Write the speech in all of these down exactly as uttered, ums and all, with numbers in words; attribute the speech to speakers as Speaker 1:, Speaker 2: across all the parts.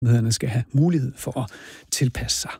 Speaker 1: virksomhederne skal have mulighed for at tilpasse sig.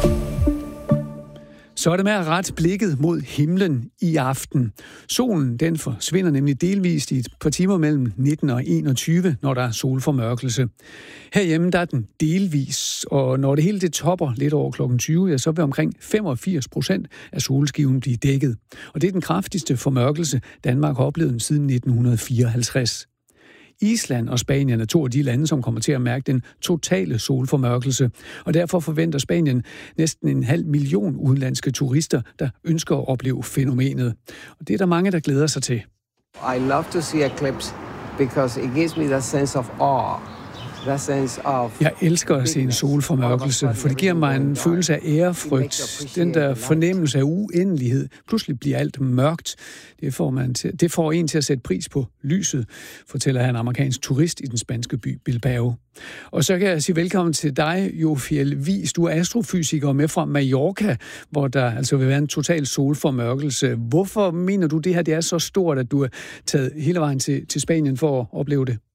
Speaker 1: Så er det med at rette blikket mod himlen i aften. Solen den forsvinder nemlig delvist i et par timer mellem nitten og enogtyve, når der er solformørkelse. Herhjemme der er den delvis, og når det hele det topper lidt over klokken tyve, ja, så vil omkring femogfirs procent af solskiven blive dækket. Og det er den kraftigste formørkelse, Danmark har oplevet siden nitten fireoghalvtreds. Island og Spanien er to af de lande, som kommer til at mærke den totale solformørkelse. Og derfor forventer Spanien næsten en halv million udenlandske turister, der ønsker at opleve fænomenet. Og det er der mange, der glæder sig til.
Speaker 2: I love to see eclipse because it gives me that sense of awe.
Speaker 1: Jeg elsker at se en solformørkelse, for det giver mig en følelse af ærefrygt. Den der fornemmelse af uendelighed. Pludselig bliver alt mørkt. Det får, man til, det får en til at sætte pris på lyset, fortæller en amerikansk turist i den spanske by Bilbao. Og så kan jeg sige velkommen til dig, Jofiel Wies. Du er astrofysiker med fra Mallorca, hvor der altså vil være en total solformørkelse. Hvorfor mener du, det her det er så stort, at du er taget hele vejen til, til Spanien for at opleve det?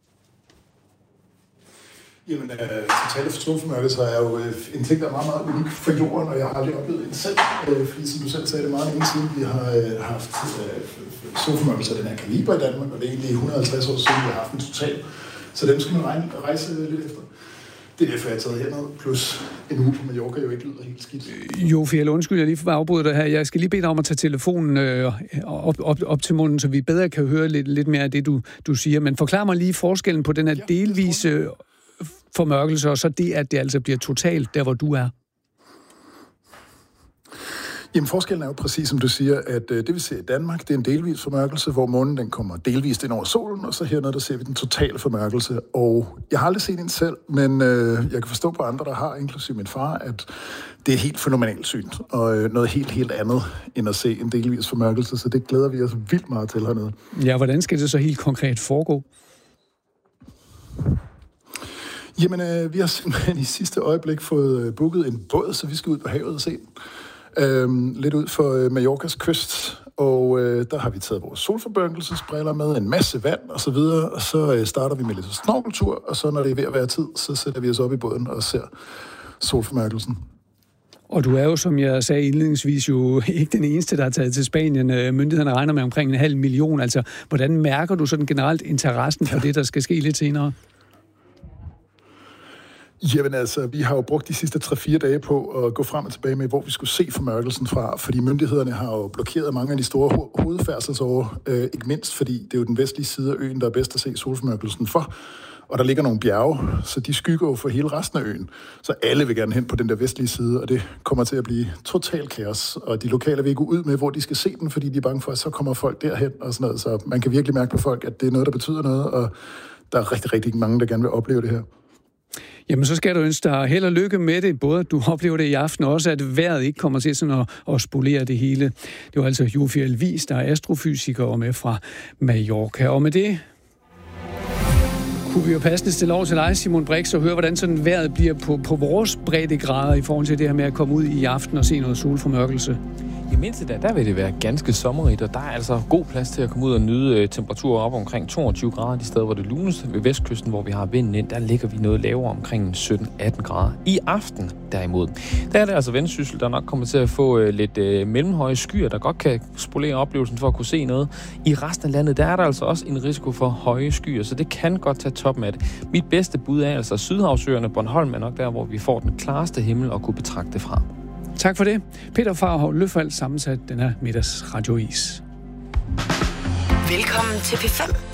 Speaker 3: Jamen, øh, totale solformørkelse er jo øh, en ting, der er meget, meget unik for jorden, og jeg har aldrig oplevet en selv, øh, fordi som du selv sagde, det er meget længe siden, vi har øh, haft øh, solformørkelse af den her kaliber i Danmark, og det er egentlig et hundrede og halvtreds år siden, vi har haft en total. Så dem skal man regne, rejse lidt efter. Det er derfor, jeg har taget herned, plus en uge på Mallorca jo ikke lyder helt skidt.
Speaker 1: Jo, Fjell, undskyld, jeg lige for at afbryde dig her. Jeg skal lige bede dig om at tage telefonen øh, op, op, op til munden, så vi bedre kan høre lidt, lidt mere af det, du, du siger. Men forklar mig lige forskellen på den her ja, delvise formørkelse, og så det, at det altså bliver totalt der, hvor du er.
Speaker 3: Jamen, forskellen er jo præcis, som du siger, at øh, det vi ser i Danmark, det er en delvis formørkelse, hvor månen den kommer delvist ind over solen, og så hernede, der ser vi den totale formørkelse. Og jeg har aldrig set en selv, men øh, jeg kan forstå på andre, der har, inklusive min far, at det er et helt fænomenalt syn, og øh, noget helt, helt andet, end at se en delvis formørkelse, så det glæder vi os vildt meget til hernede.
Speaker 1: Ja, hvordan skal det så helt konkret foregå?
Speaker 3: Jamen, øh, vi har simpelthen i sidste øjeblik fået øh, booket en båd, så vi skal ud på havet og se den. Øhm, lidt ud for øh, Mallorcas kyst, og øh, der har vi taget vores solformørkelsesbriller med, en masse vand og så videre, og så øh, starter vi med lidt snorkeltur, og så når det er ved at være tid, så sætter vi os op i båden og ser solformørkelsen.
Speaker 1: Og du er jo, som jeg sagde indledningsvis, jo ikke den eneste, der er taget til Spanien. Myndighederne regner med omkring en halv million. Altså, hvordan mærker du sådan generelt interessen for det, der skal ske lidt senere?
Speaker 3: Jamen altså, vi har jo brugt de sidste tre fire dage på at gå frem og tilbage med, hvor vi skulle se formørkelsen fra, fordi myndighederne har jo blokeret mange af de store ho- hovedfærdselsårer, øh, ikke mindst fordi det er jo den vestlige side af øen, der er bedst at se solformørkelsen for, og der ligger nogle bjerge, så de skygger jo for hele resten af øen, så alle vil gerne hen på den der vestlige side, og det kommer til at blive total kaos, og de lokale vil ikke gå ud med, hvor de skal se den, fordi de er bange for, at så kommer folk derhen og sådan noget, så man kan virkelig mærke på folk, at det er noget, der betyder noget, og der er rigtig, rigtig mange, der gerne vil opleve det her.
Speaker 1: Jamen, så skal du ønske dig held og lykke med det, både at du oplever det i aften, og også at vejret ikke kommer til sådan at, at spolere det hele. Det var altså Jofiel Wies, der er astrofysiker og med fra Mallorca. Og med det kunne vi jo passende stille over til dig, Simon Brix, og høre, hvordan sådan vejret bliver på, på vores breddegrader i forhold til det her med at komme ud i aften og se noget solformørkelse.
Speaker 4: I mindste dag, der vil det være ganske sommerigt, og der er altså god plads til at komme ud og nyde temperaturer op omkring toogtyve grader de steder, hvor det lunes. Ved vestkysten, hvor vi har vinden ind, der ligger vi noget lavere omkring sytten atten grader. I aften derimod, der er det altså Vendsyssel, der nok kommer til at få øh, lidt øh, mellemhøje skyer, der godt kan spolere oplevelsen for at kunne se noget. I resten af landet, der er der altså også en risiko for høje skyer, så det kan godt tage toppen af det. Mit bedste bud er altså Sydhavsøerne. Bornholm er nok der, hvor vi får den klareste himmel at kunne betragte fra.
Speaker 1: Tak for det. Peter Farhov Løfald sammensat den her middags radiois.
Speaker 5: Velkommen til P fem.